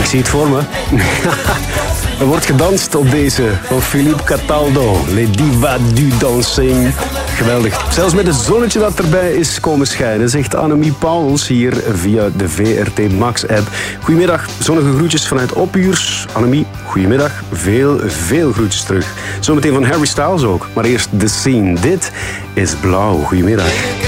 zie het voor me. Er wordt gedanst op deze van Philippe Cataldo. Les Divas du Dancing. Geweldig. Zelfs met het zonnetje dat erbij is komen schijnen, zegt Annemie Pauwels hier via de VRT Max-app. Goedemiddag, zonnige groetjes vanuit Opuurs. Annemie, goedemiddag. Veel groetjes terug. Zometeen van Harry Styles ook. Maar eerst The Scene. Dit is Blauw. Goedemiddag.